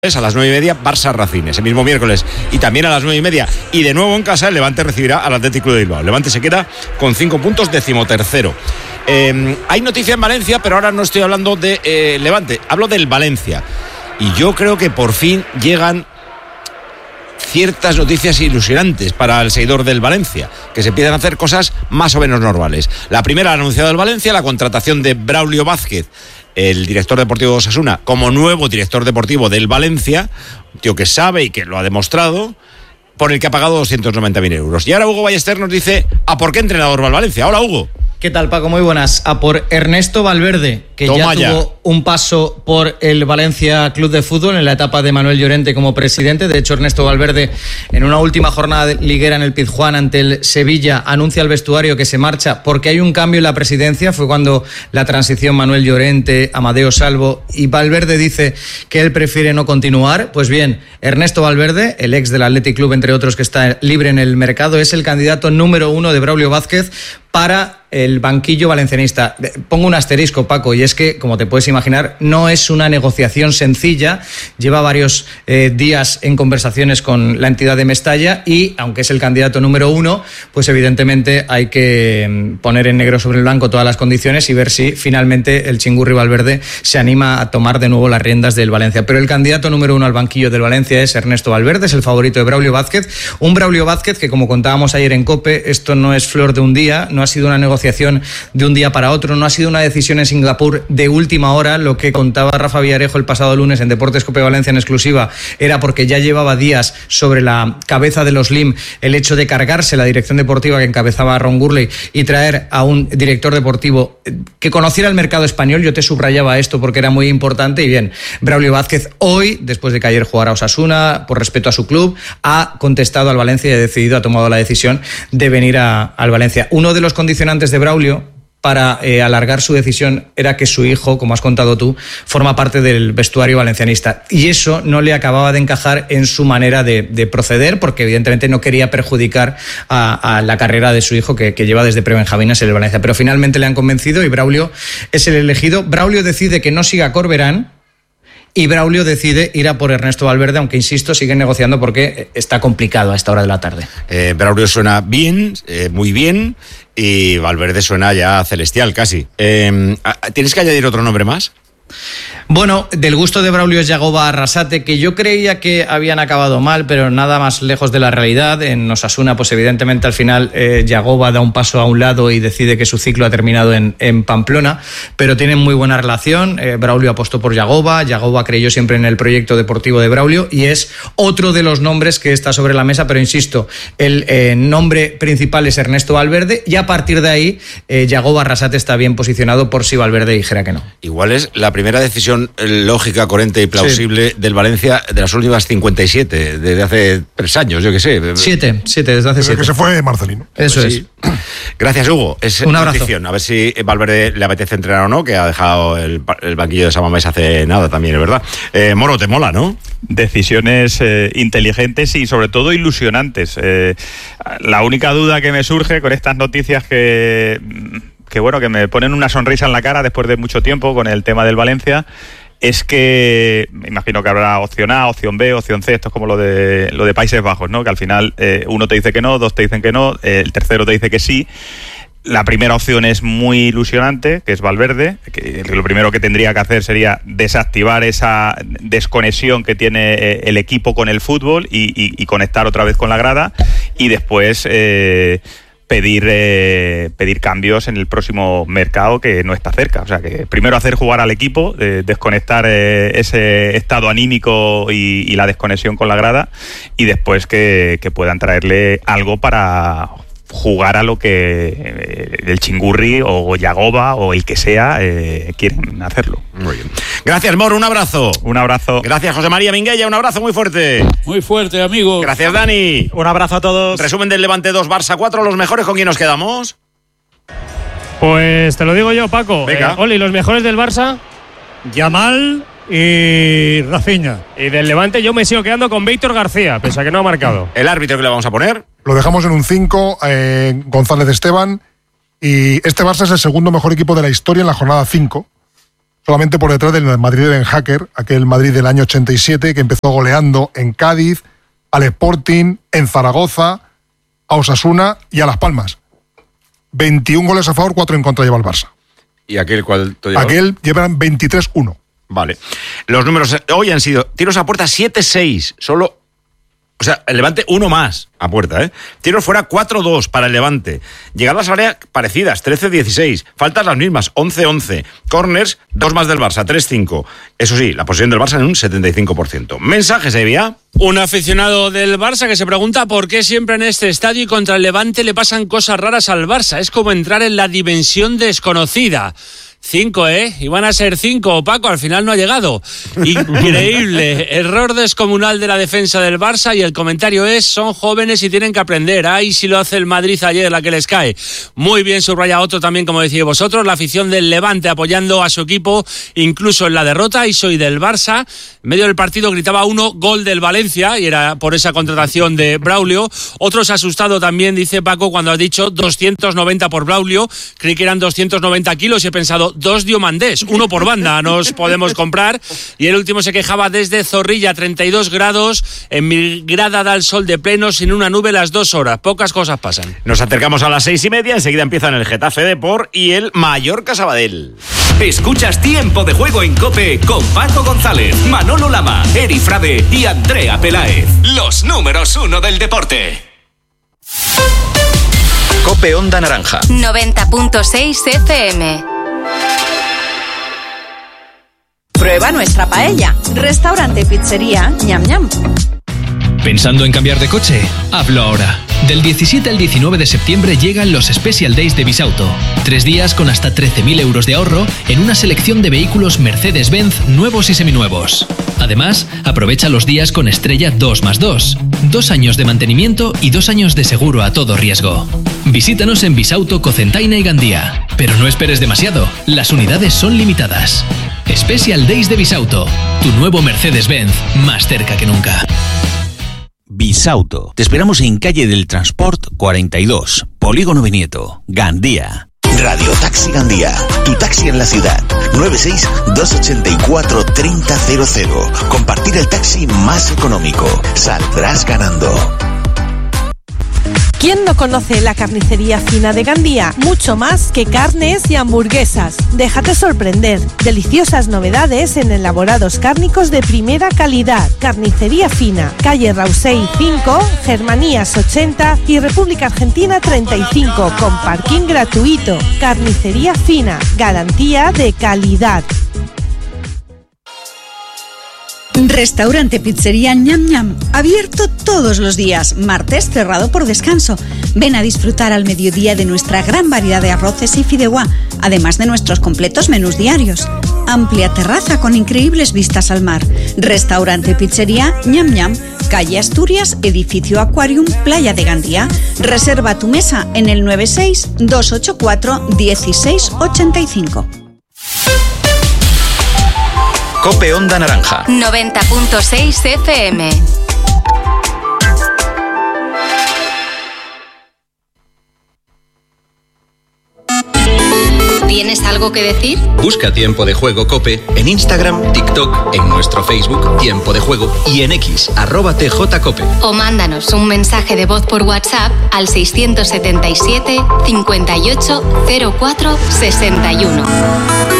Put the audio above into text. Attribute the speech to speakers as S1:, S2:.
S1: A las 9:30, Barça-Racing, ese mismo miércoles. Y también a las 9:30. Y de nuevo en casa, el Levante recibirá al Athletic Club de Bilbao. El Levante se queda con 5 puntos, 13º. Hay noticia en Valencia, pero ahora no estoy hablando de Levante. Hablo del Valencia. Y yo creo que por fin llegan ciertas noticias ilusionantes para el seguidor del Valencia, que se empiezan a hacer cosas más o menos normales. La primera, ha anunciado el Valencia, la contratación de Braulio Vázquez, el director deportivo de Osasuna, como nuevo director deportivo del Valencia, un tío que sabe y que lo ha demostrado, por el que ha pagado 290.000 euros. Y ahora Hugo Ballester nos dice ¿a por qué entrenador va al Valencia? Hola, Hugo.
S2: ¿Qué tal, Paco? Muy buenas. A por Ernesto Valverde, que ya tuvo un paso por el Valencia Club de Fútbol en la etapa de Manuel Llorente como presidente. De hecho, Ernesto Valverde, en una última jornada liguera en el Pizjuán ante el Sevilla, anuncia al vestuario que se marcha porque hay un cambio en la presidencia. Fue cuando la transición Manuel Llorente, Amadeo Salvo, y Valverde dice que él prefiere no continuar. Pues bien, Ernesto Valverde, el ex del Athletic Club, entre otros, que está libre en el mercado, es el candidato número 1 de Braulio Vázquez para el banquillo valencianista. Pongo un asterisco, Paco, y es que, como te puedes imaginar, no es una negociación sencilla. Lleva varios días en conversaciones con la entidad de Mestalla y, aunque es el candidato número 1, pues evidentemente hay que poner en negro sobre el blanco todas las condiciones y ver si finalmente el Chingurri Valverde se anima a tomar de nuevo las riendas del Valencia. Pero el candidato número 1 al banquillo del Valencia es Ernesto Valverde, es el favorito de Braulio Vázquez. Un Braulio Vázquez que, como contábamos ayer en COPE, esto no es flor de un día, no ha sido una negociación de un día para otro, no ha sido una decisión en Singapur de última hora. Lo que contaba Rafa Villarejo el pasado lunes en Deportes COPE Valencia en exclusiva era porque ya llevaba días sobre la cabeza de los LIM el hecho de cargarse la dirección deportiva que encabezaba Ron Gurley y traer a un director deportivo que conociera el mercado español. Yo te subrayaba esto porque era muy importante. Y bien, Braulio Vázquez hoy, después de que ayer jugara Osasuna, por respeto a su club, ha contestado al Valencia y ha tomado la decisión de venir al Valencia. Uno de los condicionantes de Braulio para alargar su decisión era que su hijo, como has contado tú, forma parte del vestuario valencianista. Y eso no le acababa de encajar en su manera de proceder, porque evidentemente no quería perjudicar a la carrera de su hijo, que lleva desde prebenjaminas en el Valencia. Pero finalmente le han convencido y Braulio es el elegido. Braulio decide que no siga Corberán y Braulio decide ir a por Ernesto Valverde, aunque, insisto, siguen negociando porque está complicado a esta hora de la tarde.
S1: Braulio suena bien, muy bien, y Valverde suena ya celestial casi. ¿Tienes que añadir otro nombre más?
S2: Bueno, del gusto de Braulio es Yagoba Arrasate, que yo creía que habían acabado mal, pero nada más lejos de la realidad. En Osasuna, pues evidentemente al final Yagoba da un paso a un lado y decide que su ciclo ha terminado en Pamplona, pero tienen muy buena relación. Braulio apostó por Yagoba creyó siempre en el proyecto deportivo de Braulio y es otro de los nombres que está sobre la mesa, pero insisto, el nombre principal es Ernesto Valverde y a partir de ahí Yagoba Arrasate está bien posicionado por si Valverde dijera que no.
S1: Igual es la primera decisión lógica, coherente y plausible del Valencia de las últimas 57, desde hace 3 años, yo qué sé.
S2: 7, desde hace 7.
S3: Que se fue Marcelino.
S2: Eso
S1: pues
S2: es.
S1: Gracias, Hugo. Es
S2: un abrazo.
S1: notición. A ver si Valverde le apetece entrenar o no, que ha dejado el banquillo de Samamés hace nada también, es verdad. Moro, te mola, ¿no?
S4: Decisiones inteligentes y sobre todo ilusionantes. La única duda que me surge con estas noticias que me ponen una sonrisa en la cara después de mucho tiempo con el tema del Valencia, es que me imagino que habrá opción A, opción B, opción C. Esto es como lo de Países Bajos, ¿no? Que al final uno te dice que no, 2 te dicen que no, el tercero te dice que sí. La primera opción es muy ilusionante, que es Valverde, que lo primero que tendría que hacer sería desactivar esa desconexión que tiene el equipo con el fútbol y conectar otra vez con la grada, y después pedir cambios en el próximo mercado, que no está cerca. O sea, que primero hacer jugar al equipo, desconectar ese estado anímico y la desconexión con la grada, y después que puedan traerle algo para jugar a lo que el Chingurri o Yagoba o el que sea quieren hacerlo.
S1: Muy bien. Gracias, Moro, un abrazo.
S4: Un abrazo.
S1: Gracias, José María Minguella, un abrazo muy fuerte.
S5: Muy fuerte, amigos.
S1: Gracias, Dani.
S2: Un abrazo a todos.
S1: Resumen del Levante 2, Barça 4, los mejores, ¿con quién nos quedamos?
S6: Pues te lo digo yo, Paco.
S1: Venga.
S6: Oli, los mejores del Barça.
S5: Yamal y Rafinha.
S6: Y del Levante yo me sigo quedando con Víctor García, pese a que no ha marcado.
S1: ¿El árbitro que le vamos a poner?
S3: Lo dejamos en un 5, González Esteban. Y este Barça es el segundo mejor equipo de la historia en la jornada 5. solamente por detrás del Madrid de Ben Hacker, aquel Madrid del año 87 que empezó goleando en Cádiz, al Sporting, en Zaragoza, a Osasuna y a Las Palmas. 21 goles a favor, 4 en contra lleva el Barça.
S1: ¿Y aquel cuál te lleva?
S3: Aquel llevan 23-1.
S1: Vale. Los números hoy han sido tiros a puerta 7-6, solo... O sea, el Levante uno más a puerta, ¿eh? Tiros fuera 4-2 para el Levante. Llegadas al área parecidas, 13-16. Faltas las mismas, 11-11. Corners, 2 más del Barça, 3-5. Eso sí, la posesión del Barça en un 75%. Mensajes, Evia.
S6: Un aficionado del Barça que se pregunta por qué siempre en este estadio y contra el Levante le pasan cosas raras al Barça. Es como entrar en la dimensión desconocida. 5, y van a ser 5, Paco, al final no ha llegado. Increíble, error descomunal de la defensa del Barça y el comentario es, son jóvenes y tienen que aprender. Ay, si lo hace el Madrid ayer, la que les cae. Muy bien, subraya otro también, como decís vosotros, la afición del Levante apoyando a su equipo, incluso en la derrota, y soy del Barça. En medio del partido gritaba uno, gol del Valencia, y era por esa contratación de Braulio. Otros asustado también, dice Paco, cuando ha dicho 290 por Braulio, creí que eran 290 kilos y he pensado, 2 diomandés, 1 por banda, nos podemos comprar. Y el último se quejaba desde Zorrilla, 32 grados, en mi grada da el sol de pleno, sin una nube las 2 horas. Pocas cosas pasan.
S1: Nos acercamos a las 6:30, enseguida empiezan el Getafe Depor y el Mallorca Sabadell.
S7: Escuchas Tiempo de Juego en COPE con Paco González, Manolo Lama, Eri Frade y Andrea Peláez. Los números 1 del deporte. COPE Onda Naranja
S8: 90.6 FM. Prueba nuestra paella. Restaurante Pizzería Ñam Ñam.
S9: ¿Pensando en cambiar de coche? Hazlo ahora. Del 17 al 19 de septiembre llegan los Special Days de Bisauto. 3 días con hasta 13.000 euros de ahorro en una selección de vehículos Mercedes-Benz nuevos y seminuevos. Además, aprovecha los días con estrella 2+2. 2 años de mantenimiento y 2 años de seguro a todo riesgo. Visítanos en Bisauto, Cocentaina y Gandía. Pero no esperes demasiado, las unidades son limitadas. Special Days de Bisauto, tu nuevo Mercedes-Benz, más cerca que nunca.
S10: Bisauto. Te esperamos en Calle del Transport 42, Polígono Benieto, Gandía.
S11: Radio Taxi Gandía, tu taxi en la ciudad. 96-284-3000. Compartir el taxi más económico. Saldrás ganando.
S12: ¿Quién no conoce la carnicería fina de Gandía? Mucho más que carnes y hamburguesas. Déjate sorprender. Deliciosas novedades en elaborados cárnicos de primera calidad. Carnicería fina. Calle Rausey 5, Germanías 80 y República Argentina 35, con parking gratuito. Carnicería fina. Garantía de calidad.
S13: Restaurante Pizzería Ñam Ñam, abierto todos los días, martes cerrado por descanso. Ven a disfrutar al mediodía de nuestra gran variedad de arroces y fideuá, además de nuestros completos menús diarios. Amplia terraza con increíbles vistas al mar. Restaurante Pizzería Ñam Ñam, calle Asturias, edificio Aquarium, Playa de Gandía. Reserva tu mesa en el 96-284-1685.
S7: COPE Onda Naranja
S8: 90.6 FM. ¿Tienes algo que decir?
S7: Busca Tiempo de Juego COPE en Instagram, TikTok, en nuestro Facebook Tiempo de Juego y en X @TJCOPE.
S8: O mándanos un mensaje de voz por WhatsApp al 677 58 04 61.